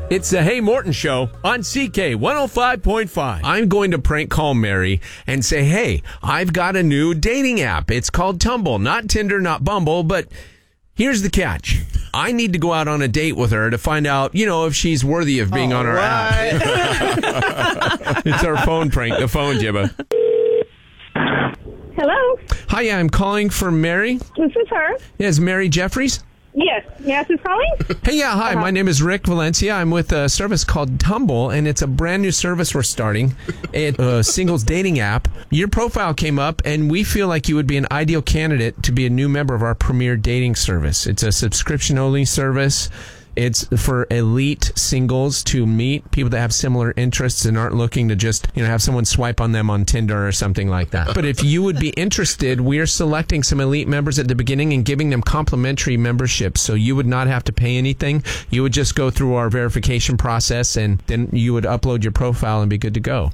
It's the Hey Morton Show on CK 105.5. I'm going to prank call Mary and say, hey, I've got a new dating app. It's called Tumble, not Tinder, not Bumble, but here's the catch. I need to go out on a date with her to find out, if she's worthy of being on our app. It's our phone prank, the phone jibba. Hello? Hi, I'm calling for Mary. This is her. Yes, Mary Jeffries? Yes. Yes, who's calling? Hey, yeah, hi. My name is Rick Valencia. I'm with a service called Tumble, and it's a brand new service we're starting. It's a singles dating app. Your profile came up, and we feel like you would be an ideal candidate to be a new member of our premier dating service. It's a subscription-only service. It's for elite singles to meet people that have similar interests and aren't looking to just, have someone swipe on them on Tinder or something like that. But if you would be interested, we are selecting some elite members at the beginning and giving them complimentary memberships. So you would not have to pay anything. You would just go through our verification process, and then you would upload your profile and be good to go.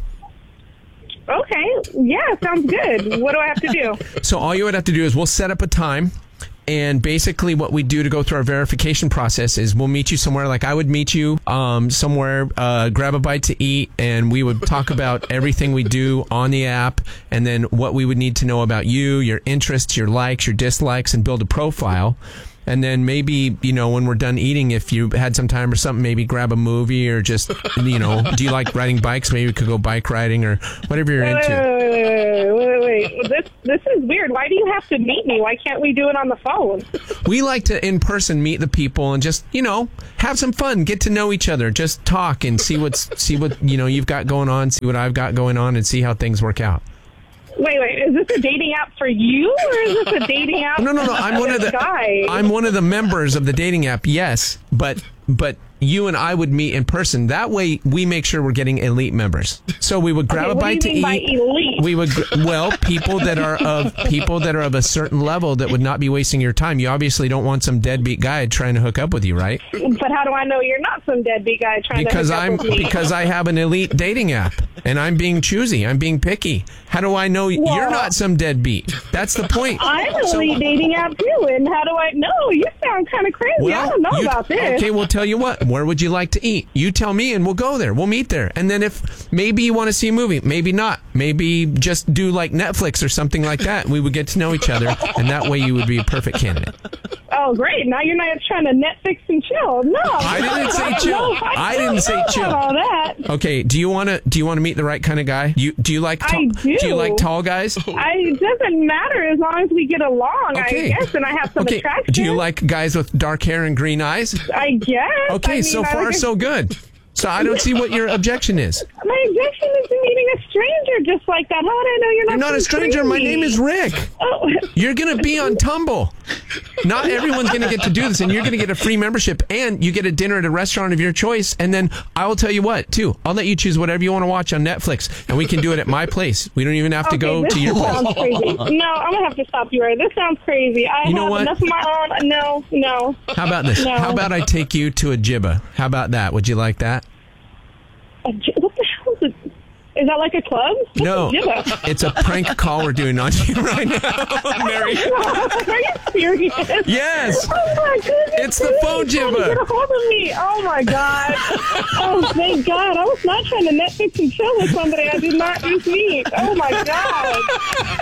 Okay. Yeah, sounds good. What do I have to do? So all you would have to do is we'll set up a time. And basically what we do to go through our verification process is we'll meet you somewhere. Like I would meet you somewhere, grab a bite to eat, and we would talk about everything we do on the app and then what we would need to know about you, your interests, your likes, your dislikes, and build a profile. And then maybe, when we're done eating, if you had some time or something, maybe grab a movie or just, do you like riding bikes? Maybe we could go bike riding or whatever you're into. Wait. This is weird. Why do you have to meet me? Why can't we do it on the phone? We like to in person meet the people and just, have some fun, get to know each other, just talk and see what, you've got going on, see what I've got going on, and see how things work out. Wait, is this a dating app for you, or is this a dating app? No. I'm one of the members of the dating app. Yes, but you and I would meet in person. That way, we make sure we're getting elite members. So we would grab a bite to eat. By elite? We would people that are of a certain level that would not be wasting your time. You obviously don't want some deadbeat guy trying to hook up with you, right? But how do I know you're not some deadbeat guy trying to hook up with me? Because I have an elite dating app, and I'm being choosy. I'm being picky. How do I know you're not some deadbeat? That's the point. I'm an elite dating app too, and how do I know? You sound kind of crazy. I don't know about this. Okay, well, tell you what. Where would you like to eat? You tell me, and we'll go there. We'll meet there. And then if maybe you want to see a movie, maybe not. Maybe just do like Netflix or something like that. We would get to know each other, and that way you would be a perfect candidate. Oh, great. Now you're not trying to Netflix and chill. No. I didn't say chill. I didn't say chill. All that. Okay, do you want to meet the right kind of guy? Do you like do you like tall guys? It doesn't matter as long as we get along, okay. I guess, and I have some attraction. Do you like guys with dark hair and green eyes? I guess. Okay, so far so good. So I don't see what your objection is. My objection is to meeting a stranger just like that. How would I know you're not? You're not a stranger. Crazy? My name is Rick. Oh. You're going to be on Tumble. Not everyone's going to get to do this, and you're going to get a free membership, and you get a dinner at a restaurant of your choice, and then I will tell you what, too. I'll let you choose whatever you want to watch on Netflix, and we can do it at my place. We don't even have to go to your place. This sounds crazy. No, I'm going to have to stop you right. This sounds crazy. I have enough of my own. No. How about this? No. How about I take you to a jibba? How about that? Would you like that? What the hell is it? Is that like a club? No, it's a prank call we're doing on you right now, Mary. Are you serious? Yes. Oh my goodness. It's the phone jibba. Get a hold of me. Oh my God. Oh, thank God. I was not trying to Netflix and chill with somebody I did not just meet. Oh my God.